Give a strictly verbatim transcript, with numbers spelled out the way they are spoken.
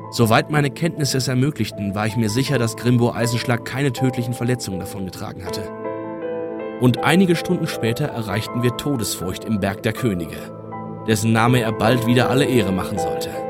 Soweit meine Kenntnisse es ermöglichten, war ich mir sicher, dass Grimbo Eisenschlag keine tödlichen Verletzungen davongetragen hatte. Und einige Stunden später erreichten wir Todesfurcht im Berg der Könige, dessen Name er bald wieder alle Ehre machen sollte.